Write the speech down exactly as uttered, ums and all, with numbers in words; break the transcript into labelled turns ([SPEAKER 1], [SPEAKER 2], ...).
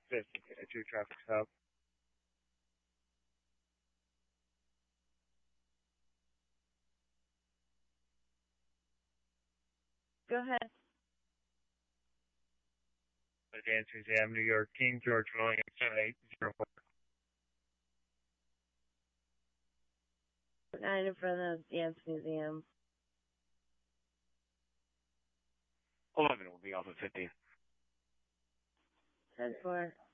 [SPEAKER 1] fifty at your traffic stop.
[SPEAKER 2] Go ahead.
[SPEAKER 1] Dance Museum, New York, King George William, seven eight zero four.
[SPEAKER 2] Nine in front of the Dance Museum.
[SPEAKER 1] eleven will be off at fifteen.
[SPEAKER 2] ten four.